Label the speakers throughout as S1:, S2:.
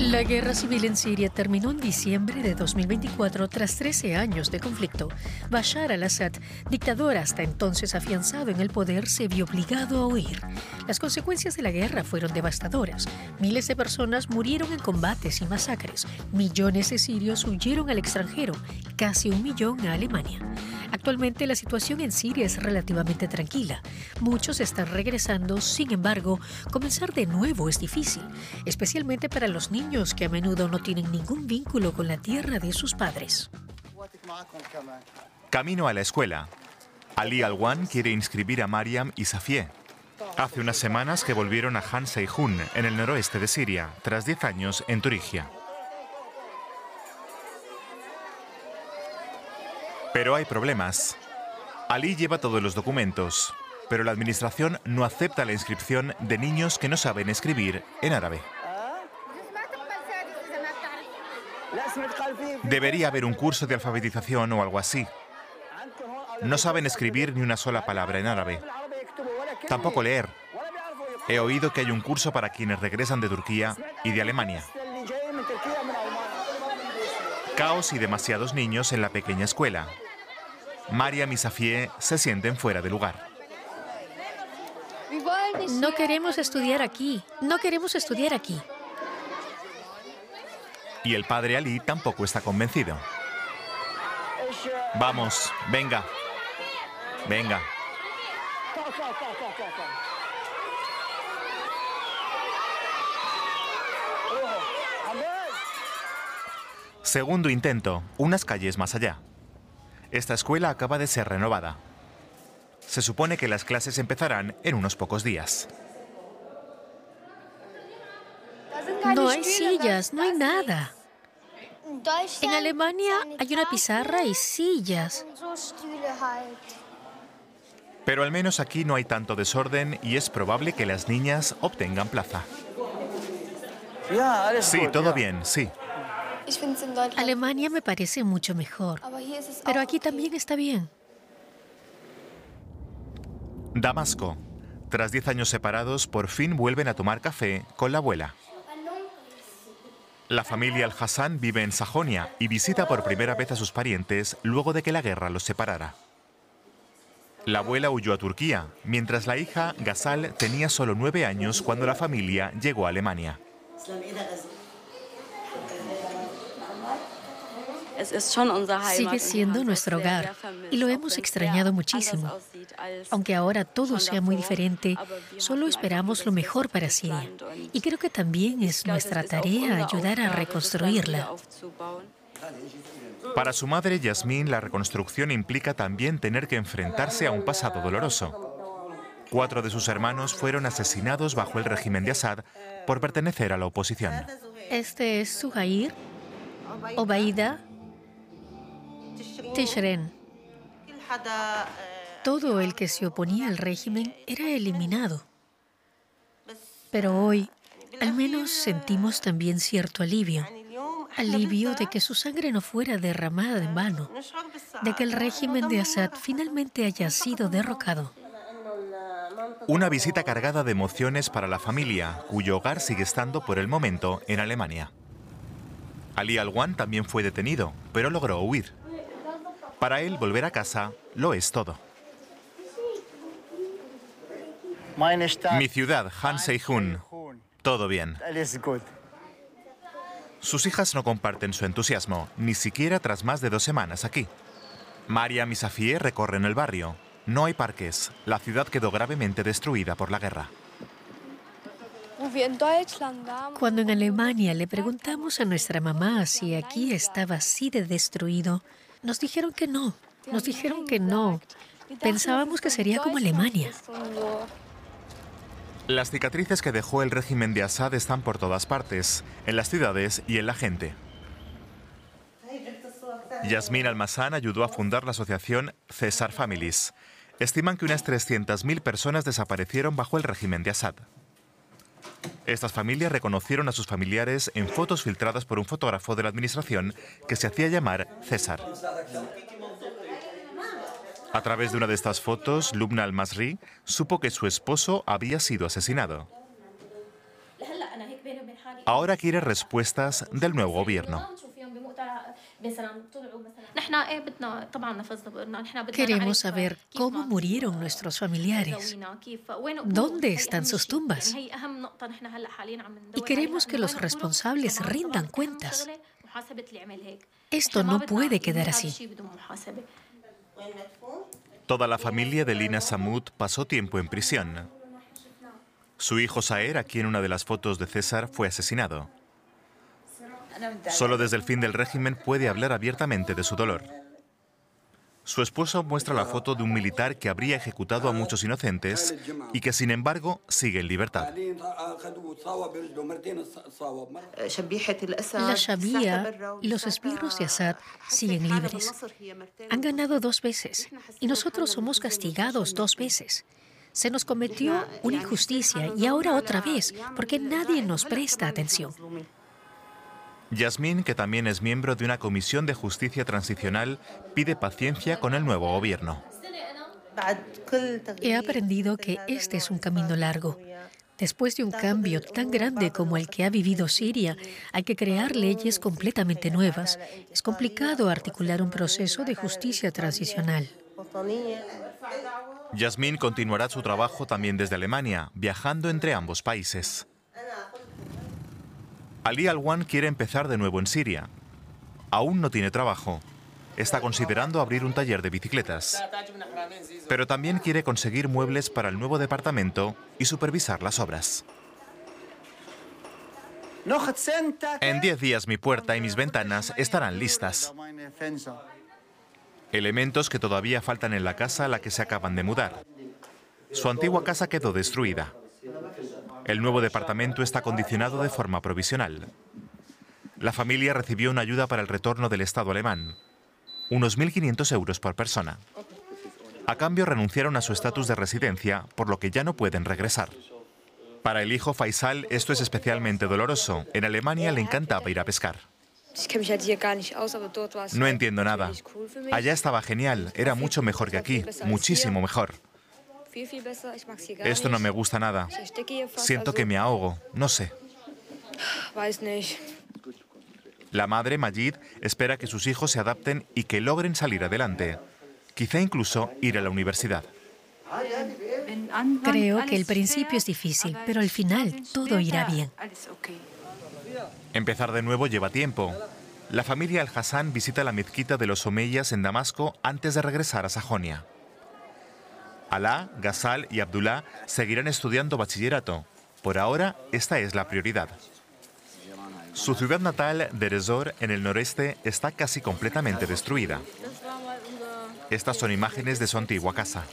S1: La guerra civil en Siria terminó en diciembre de 2024 tras 13 años de conflicto. Bashar al-Assad, dictador hasta entonces afianzado en el poder, se vio obligado a huir. Las consecuencias de la guerra fueron devastadoras. Miles de personas murieron en combates y masacres. Millones de sirios huyeron al extranjero, casi 1 millón a Alemania. Actualmente la situación en Siria es relativamente tranquila. Muchos están regresando, sin embargo, comenzar de nuevo es difícil, especialmente para los niños que a menudo no tienen ningún vínculo con la tierra de sus padres.
S2: Camino a la escuela. Ali Alwan quiere inscribir a Mariam y Safié. Hace unas semanas que volvieron a Han Seyhun, en el noroeste de Siria, tras 10 años en Turingia. Pero hay problemas. Ali lleva todos los documentos, pero la administración no acepta la inscripción de niños que no saben escribir en árabe. Debería haber un curso de alfabetización o algo así. No saben escribir ni una sola palabra en árabe. Tampoco leer. He oído que hay un curso para quienes regresan de Turquía y de Alemania. Caos y demasiados niños en la pequeña escuela. Mariam y Safié se sienten fuera de lugar.
S1: No queremos estudiar aquí. No queremos estudiar aquí.
S2: Y el padre Ali tampoco está convencido. Vamos, venga. Venga. Segundo intento, unas calles más allá. Esta escuela acaba de ser renovada. Se supone que las clases empezarán en unos pocos días.
S1: No hay sillas, no hay nada. En Alemania hay una pizarra y sillas.
S2: Pero al menos aquí no hay tanto desorden y es probable que las niñas obtengan plaza. Sí, todo bien, sí.
S1: Alemania me parece mucho mejor, pero aquí también está bien.
S2: Damasco. Tras 10 años separados, por fin vuelven a tomar café con la abuela. La familia Al-Hassan vive en Sajonia y visita por primera vez a sus parientes luego de que la guerra los separara. La abuela huyó a Turquía, mientras la hija, Ghazal, tenía solo 9 años cuando la familia llegó a Alemania.
S1: Sigue siendo nuestro hogar y lo hemos extrañado muchísimo. Aunque ahora todo sea muy diferente, solo esperamos lo mejor para Siria. Y creo que también es nuestra tarea ayudar a reconstruirla.
S2: Para su madre, Yasmín, la reconstrucción implica también tener que enfrentarse a un pasado doloroso. 4 de sus hermanos fueron asesinados bajo el régimen de Assad por pertenecer a la oposición.
S1: Este es Suhair, Obaida, Tishreen. Todo el que se oponía al régimen era eliminado. Pero hoy, al menos sentimos también cierto alivio. Alivio de que su sangre no fuera derramada en vano, de que el régimen de Assad finalmente haya sido derrocado.
S2: Una visita cargada de emociones para la familia, cuyo hogar sigue estando por el momento en Alemania. Ali Alwan también fue detenido, pero logró huir. Para él, volver a casa lo es todo. Mi ciudad, Han Seyhun. Todo bien. Sus hijas no comparten su entusiasmo, ni siquiera tras más de 2 semanas aquí. Mariam y Safié recorren el barrio. No hay parques. La ciudad quedó gravemente destruida por la guerra.
S1: Cuando en Alemania le preguntamos a nuestra mamá si aquí estaba así de destruido, nos dijeron que no. Nos dijeron que no. Pensábamos que sería como Alemania.
S2: Las cicatrices que dejó el régimen de Assad están por todas partes, en las ciudades y en la gente. Yasmín Almazán ayudó a fundar la asociación Cesar Families. Estiman que unas 300.000 personas desaparecieron bajo el régimen de Assad. Estas familias reconocieron a sus familiares en fotos filtradas por un fotógrafo de la administración que se hacía llamar César. A través de una de estas fotos, Lubna Al-Masri supo que su esposo había sido asesinado. Ahora quiere respuestas del nuevo gobierno.
S1: Queremos saber cómo murieron nuestros familiares, dónde están sus tumbas, y queremos que los responsables rindan cuentas. Esto no puede quedar así.
S2: Toda la familia de Lina Samud pasó tiempo en prisión. Su hijo Saer, aquí en una de las fotos de César, fue asesinado. Solo desde el fin del régimen puede hablar abiertamente de su dolor. Su esposo muestra la foto de un militar que habría ejecutado a muchos inocentes y que, sin embargo, sigue en libertad.
S1: La Shabia y los esbirros de Assad siguen libres. Han ganado 2 veces y nosotros somos castigados 2 veces. Se nos cometió una injusticia y ahora otra vez, porque nadie nos presta atención.
S2: Yasmín, que también es miembro de una comisión de justicia transicional, pide paciencia con el nuevo gobierno.
S1: He aprendido que este es un camino largo. Después de un cambio tan grande como el que ha vivido Siria, hay que crear leyes completamente nuevas. Es complicado articular un proceso de justicia transicional.
S2: Yasmín continuará su trabajo también desde Alemania, viajando entre ambos países. Ali Alwan quiere empezar de nuevo en Siria. Aún no tiene trabajo. Está considerando abrir un taller de bicicletas. Pero también quiere conseguir muebles para el nuevo departamento y supervisar las obras. En 10 días mi puerta y mis ventanas estarán listas. Elementos que todavía faltan en la casa a la que se acaban de mudar. Su antigua casa quedó destruida. El nuevo departamento está acondicionado de forma provisional. La familia recibió una ayuda para el retorno del Estado alemán, unos 1.500 euros por persona. A cambio renunciaron a su estatus de residencia, por lo que ya no pueden regresar. Para el hijo Faisal esto es especialmente doloroso. En Alemania le encantaba ir a pescar. No entiendo nada. Allá estaba genial, era mucho mejor que aquí, muchísimo mejor. Esto no me gusta nada. Siento que me ahogo, no sé. La madre, Majid, espera que sus hijos se adapten y que logren salir adelante. Quizá incluso ir a la universidad.
S1: Creo que el principio es difícil, pero al final todo irá bien.
S2: Empezar de nuevo lleva tiempo. La familia Al-Hassan visita la mezquita de los Omeyas en Damasco antes de regresar a Sajonia. Alaa, Ghazal y Abdullah seguirán estudiando bachillerato. Por ahora, esta es la prioridad. Su ciudad natal, Deir ez-Zor, en el noreste, está casi completamente destruida. Estas son imágenes de su antigua casa.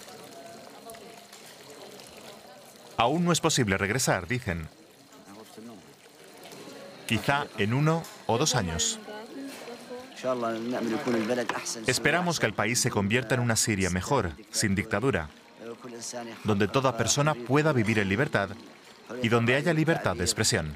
S2: Aún no es posible regresar, dicen. Quizá en 1 o 2 años. Esperamos que el país se convierta en una Siria mejor, sin dictadura, donde toda persona pueda vivir en libertad y donde haya libertad de expresión.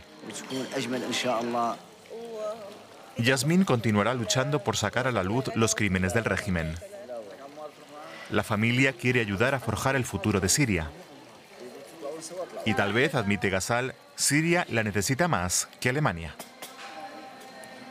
S2: Yasmín continuará luchando por sacar a la luz los crímenes del régimen. La familia quiere ayudar a forjar el futuro de Siria. Y tal vez, admite Ghazal, Siria la necesita más que Alemania.